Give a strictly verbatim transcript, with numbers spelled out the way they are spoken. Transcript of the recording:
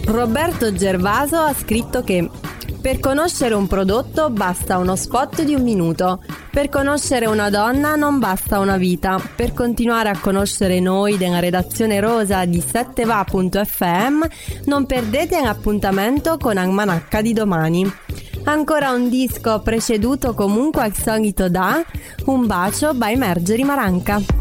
Roberto Gervaso ha scritto che per conoscere un prodotto basta uno spot di un minuto, per conoscere una donna non basta una vita. Per continuare a conoscere noi della redazione rosa di sette va punto effe emme non perdete un appuntamento con Almanacca di domani. Ancora un disco preceduto comunque al solito da Un bacio by Margery Maranca.